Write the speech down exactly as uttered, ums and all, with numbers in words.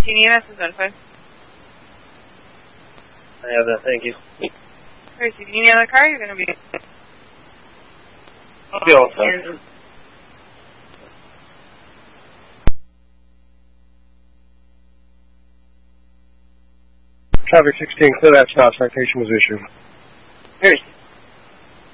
Do you need us as info? I have that, thank you. Chris, if you need another car, you're going to be... I'll be all set. Traffic sixteen, clear that stop, citation was issued. Chris.